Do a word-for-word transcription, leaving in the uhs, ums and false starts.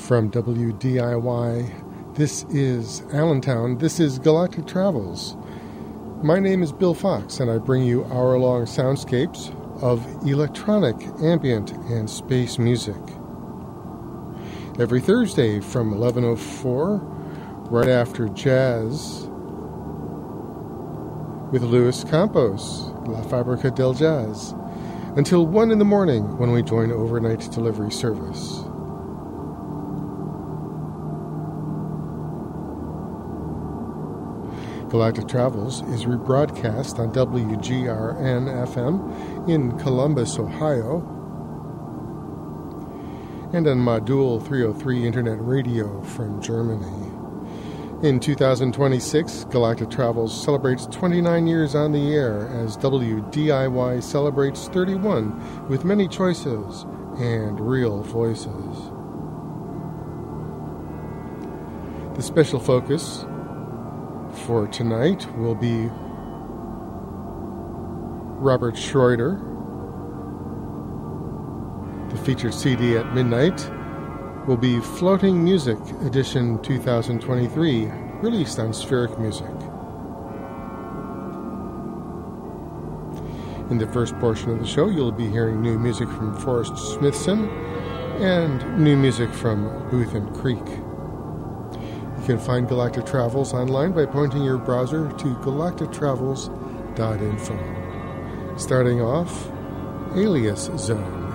From W D I Y, this is Allentown. This is Galactic Travels. My name is Bill Fox, and I bring you hour-long soundscapes of electronic, ambient, and space music. Every Thursday from eleven oh four, right after jazz, with Luis Campos, La Fabrica del Jazz, until one in the morning when we join overnight delivery service. Galactic Travels is rebroadcast on W G R N F M in Columbus, Ohio, and on Modul three oh three Internet Radio from Germany. In two thousand twenty-six, Galactic Travels celebrates twenty-nine years on the air as W D I Y celebrates thirty-one with many choices and real voices. The special focus for tonight will be Robert Schroeder. The featured C D at midnight will be Floating Music Edition two thousand twenty-three, released on Spheric Music. In the first portion of the show, you'll be hearing new music from Forrest Smithson and new music from Booth and Creek. You can find Galactic Travels online by pointing your browser to galactic travels dot info. Starting off, Alias Zone.